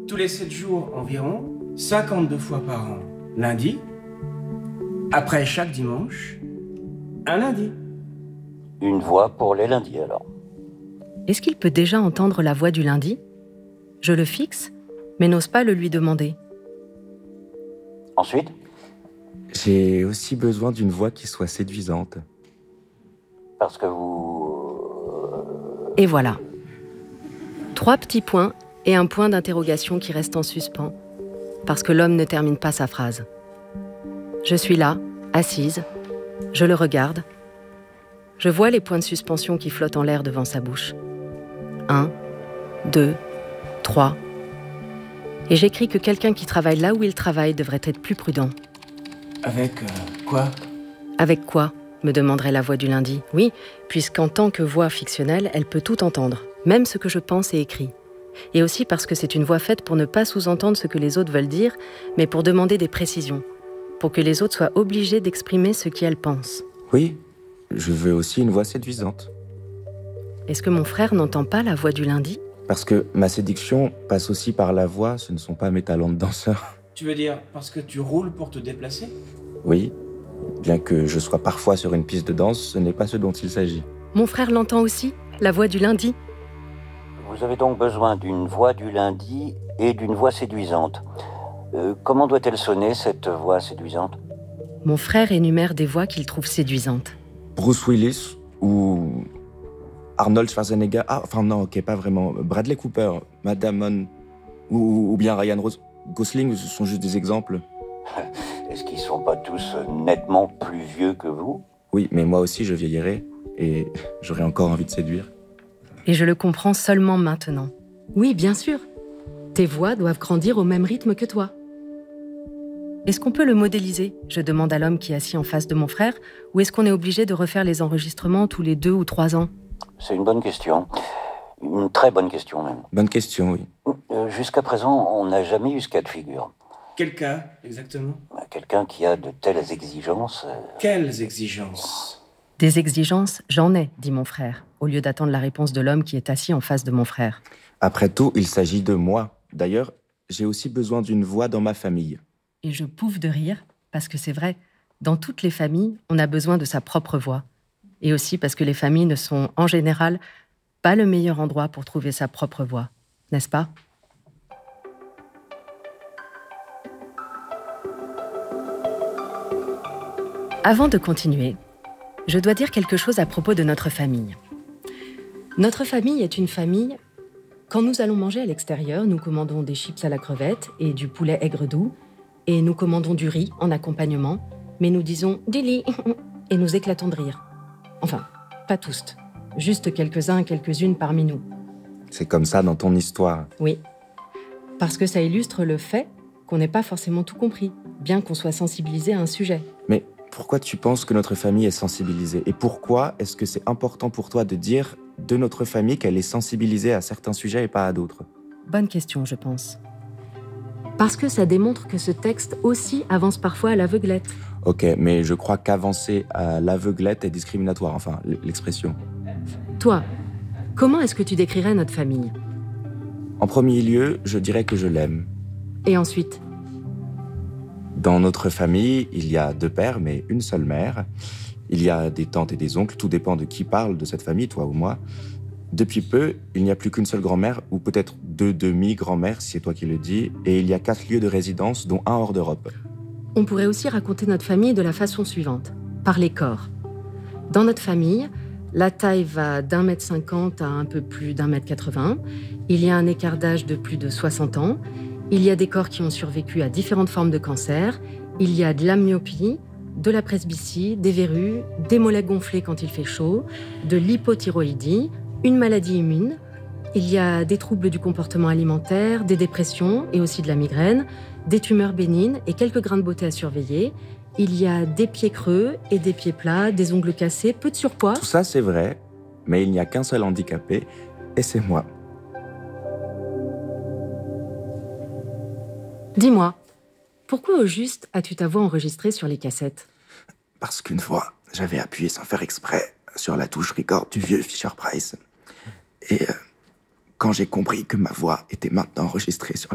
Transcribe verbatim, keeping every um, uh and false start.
tous les sept jours environ, cinquante-deux fois par an, lundi, après chaque dimanche, un lundi. Une voix pour les lundis, alors. Est-ce qu'il peut déjà entendre la voix du lundi ? Je le fixe, mais n'ose pas le lui demander. Ensuite ? J'ai aussi besoin d'une voix qui soit séduisante. Parce que vous... Et voilà. Trois petits points et un point d'interrogation qui reste en suspens, parce que l'homme ne termine pas sa phrase. Je suis là, assise, je le regarde. Je vois les points de suspension qui flottent en l'air devant sa bouche. Un, deux, trois. Et j'écris que quelqu'un qui travaille là où il travaille devrait être plus prudent. Avec euh, quoi ? Avec quoi ? Me demanderait la voix du lundi. Oui, puisqu'en tant que voix fictionnelle, elle peut tout entendre, même ce que je pense et écris. Et aussi parce que c'est une voix faite pour ne pas sous-entendre ce que les autres veulent dire, mais pour demander des précisions, pour que les autres soient obligés d'exprimer ce qu'elles pensent. Oui, je veux aussi une voix séduisante. Est-ce que mon frère n'entend pas la voix du lundi ? Parce que ma séduction passe aussi par la voix, ce ne sont pas mes talents de danseur. Tu veux dire parce que tu roules pour te déplacer ? Oui, bien que je sois parfois sur une piste de danse, ce n'est pas ce dont il s'agit. Mon frère l'entend aussi, la voix du lundi. Vous avez donc besoin d'une voix du lundi et d'une voix séduisante. Euh, comment doit-elle sonner, cette voix séduisante ? Mon frère énumère des voix qu'il trouve séduisantes. Bruce Willis ou Arnold Schwarzenegger. Ah, enfin non, ok, pas vraiment. Bradley Cooper, Matt Damon ou, ou bien Ryan Rose- Gosling, ce sont juste des exemples. Est-ce qu'ils ne sont pas tous nettement plus vieux que vous ? Oui, mais moi aussi je vieillirai et j'aurai encore envie de séduire. Et je le comprends seulement maintenant. Oui, bien sûr. Tes voix doivent grandir au même rythme que toi. Est-ce qu'on peut le modéliser ? Je demande à l'homme qui est assis en face de mon frère, ou est-ce qu'on est obligé de refaire les enregistrements tous les deux ou trois ans ? C'est une bonne question. Une très bonne question, même. Bonne question, oui. Euh, jusqu'à présent, on n'a jamais eu ce cas de figure. Quel cas, exactement ? Quelqu'un qui a de telles exigences... euh, Quelles exigences ? Des exigences, j'en ai, dit mon frère, au lieu d'attendre la réponse de l'homme qui est assis en face de mon frère. Après tout, il s'agit de moi. D'ailleurs, j'ai aussi besoin d'une voix dans ma famille. Et je pouffe de rire, parce que c'est vrai, dans toutes les familles, on a besoin de sa propre voix. Et aussi parce que les familles ne sont, en général, pas le meilleur endroit pour trouver sa propre voix, n'est-ce pas ? Avant de continuer, je dois dire quelque chose à propos de notre famille. Notre famille est une famille... Quand nous allons manger à l'extérieur, nous commandons des chips à la crevette et du poulet aigre doux, et nous commandons du riz en accompagnement, mais nous disons « Dili » et nous éclatons de rire. Enfin, pas tous, juste quelques-uns et quelques-unes parmi nous. C'est comme ça dans ton histoire. Oui, parce que ça illustre le fait qu'on n'ait pas forcément tout compris, bien qu'on soit sensibilisé à un sujet. Mais pourquoi tu penses que notre famille est sensibilisée ? Et pourquoi est-ce que c'est important pour toi de dire de notre famille qu'elle est sensibilisée à certains sujets et pas à d'autres ? Bonne question, je pense. Parce que ça démontre que ce texte aussi avance parfois à l'aveuglette. Ok, mais je crois qu'avancer à l'aveuglette est discriminatoire, enfin, l'expression. Toi, comment est-ce que tu décrirais notre famille ? En premier lieu, je dirais que je l'aime. Et ensuite ? Dans notre famille, il y a deux pères, mais une seule mère. Il y a des tantes et des oncles, tout dépend de qui parle de cette famille, toi ou moi. Depuis peu, il n'y a plus qu'une seule grand-mère, ou peut-être deux demi-grand-mères, si c'est toi qui le dis, et il y a quatre lieux de résidence, dont un hors d'Europe. On pourrait aussi raconter notre famille de la façon suivante, par les corps. Dans notre famille, la taille va d'un mètre cinquante à un peu plus d'un mètre quatre-vingts. Il y a un écart d'âge de plus de soixante ans. Il y a des corps qui ont survécu à différentes formes de cancer. Il y a de l'amyopie, de la presbytie, des verrues, des mollets gonflés quand il fait chaud, de l'hypothyroïdie, une maladie immune. Il y a des troubles du comportement alimentaire, des dépressions et aussi de la migraine, des tumeurs bénignes et quelques grains de beauté à surveiller. Il y a des pieds creux et des pieds plats, des ongles cassés, peu de surpoids. Tout ça, c'est vrai, mais il n'y a qu'un seul handicapé, et c'est moi. Dis-moi, pourquoi au juste as-tu ta voix enregistrée sur les cassettes ? Parce qu'une fois, j'avais appuyé sans faire exprès sur la touche record du vieux Fisher-Price. Et euh, quand j'ai compris que ma voix était maintenant enregistrée sur